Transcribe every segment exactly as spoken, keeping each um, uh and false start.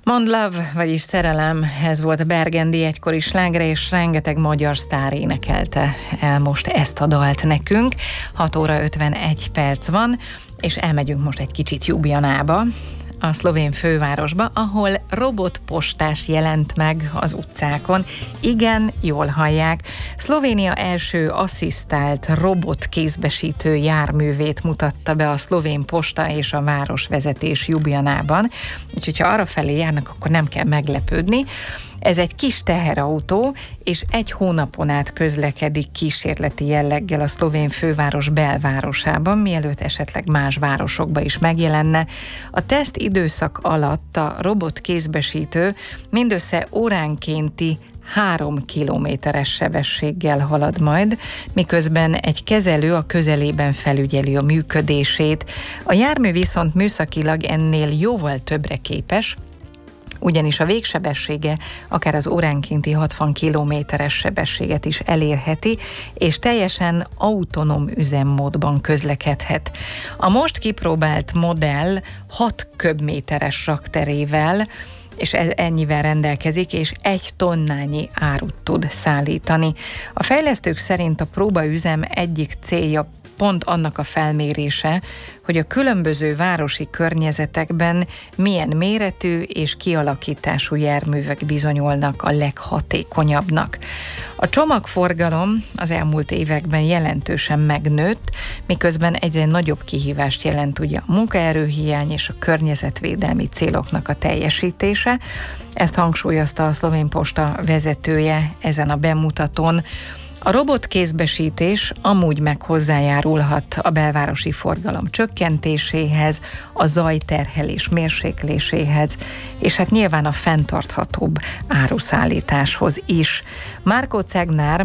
Mond Love, vagyis Szerelem, ez volt a Burgundy egykori slágere, és rengeteg magyar sztár énekelte el most ezt a dalt nekünk. hat óra ötvenegy perc van, és elmegyünk most egy kicsit Ljubljanába, a szlovén fővárosba, ahol robotpostás jelent meg az utcákon. Igen, jól hallják. Szlovénia első asszisztált robotkézbesítő járművét mutatta be a szlovén posta és a városvezetés Ljubljanában. Úgyhogy ha arrafelé járnak, akkor nem kell meglepődni. Ez egy kis teherautó, és egy hónapon át közlekedik kísérleti jelleggel a szlovén főváros belvárosában, mielőtt esetleg más városokba is megjelenne. A teszt időszak alatt a robotkézbesítő mindössze óránkénti három kilométeres sebességgel halad majd, miközben egy kezelő a közelében felügyeli a működését. A jármű viszont műszakilag ennél jóval többre képes, ugyanis a végsebessége akár az óránkénti hatvan kilométeres sebességet is elérheti, és teljesen autonóm üzemmódban közlekedhet. A most kipróbált modell hat köbméteres rakterével, és ennyivel rendelkezik, és egy tonnányi árut tud szállítani. A fejlesztők szerint a próbaüzem egyik célja pont annak a felmérése, hogy a különböző városi környezetekben milyen méretű és kialakítású járművek bizonyulnak a leghatékonyabbnak. A csomagforgalom az elmúlt években jelentősen megnőtt, miközben egyre nagyobb kihívást jelent ugye a munkaerőhiány és a környezetvédelmi céloknak a teljesítése. Ezt hangsúlyozta a szlovén posta vezetője ezen a bemutatón. A robotkézbesítés amúgy meg hozzájárulhat a belvárosi forgalom csökkentéséhez, a zajterhelés mérsékléséhez, és hát nyilván a fenntarthatóbb áruszállításhoz is. Márko Cegnár,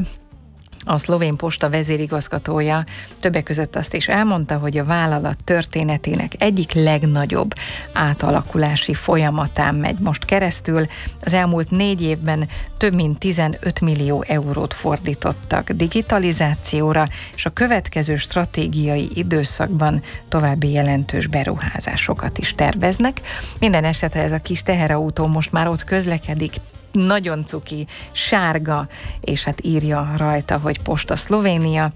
a szlovén posta vezérigazgatója többek között azt is elmondta, hogy a vállalat történetének egyik legnagyobb átalakulási folyamatán megy most keresztül. Az elmúlt négy évben több mint tizenöt millió eurót fordítottak digitalizációra, és a következő stratégiai időszakban további jelentős beruházásokat is terveznek. Minden esetre ez a kis teherautó most már ott közlekedik, nagyon cuki, sárga, és hát írja rajta, hogy Posta Szlovénia,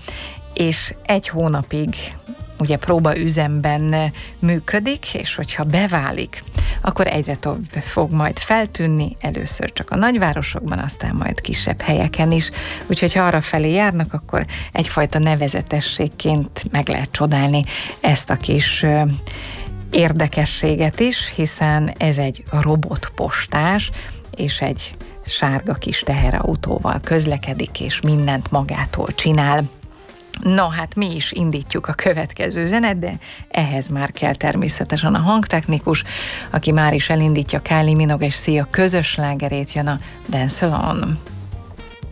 és egy hónapig ugye próbaüzemben működik, és hogyha beválik, akkor egyre több fog majd feltűnni, először csak a nagyvárosokban, aztán majd kisebb helyeken is. Úgyhogy ha arra felé járnak, akkor egyfajta nevezetességként meg lehet csodálni ezt a kis érdekességet is, hiszen ez egy robotpostás, és egy sárga kis teherautóval közlekedik, és mindent magától csinál. No, hát mi is indítjuk a következő zenet, de ehhez már kell természetesen a hangtechnikus, aki már is elindítja Kylie Minogue és Sia közös slágerét, jön a Dance Alone.